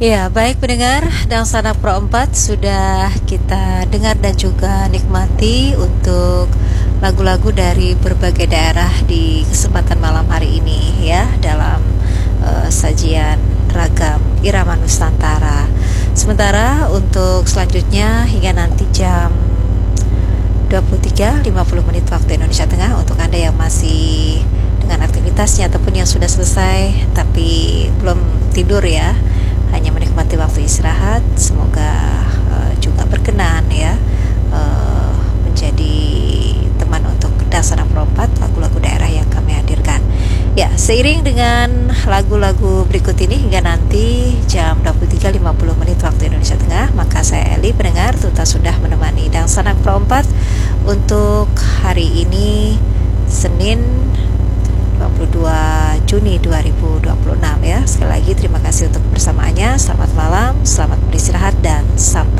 Ya, baik pendengar, dan Sanak Pro 4 sudah kita dengar dan juga nikmati untuk lagu-lagu dari berbagai daerah di kesempatan malam hari ini ya, dalam sajian ragam irama Nusantara. Sementara untuk selanjutnya hingga nanti jam 23.50 menit waktu Indonesia Tengah, untuk Anda yang masih dengan aktivitasnya ataupun yang sudah selesai tapi belum tidur ya, hanya menikmati waktu istirahat, semoga juga berkenan ya, menjadi teman untuk Dasana Pro 4 lagu-lagu daerah yang kami hadirkan. Ya, seiring dengan lagu-lagu berikut ini hingga nanti jam 23.50 menit waktu Indonesia Tengah, maka saya Eli pendengar tuntas sudah menemani Dasana Pro 4 untuk hari ini Senin 22 Juni 2026 ya. Sekali lagi terima kasih untuk kebersamaannya. Selamat malam, selamat beristirahat, dan sampai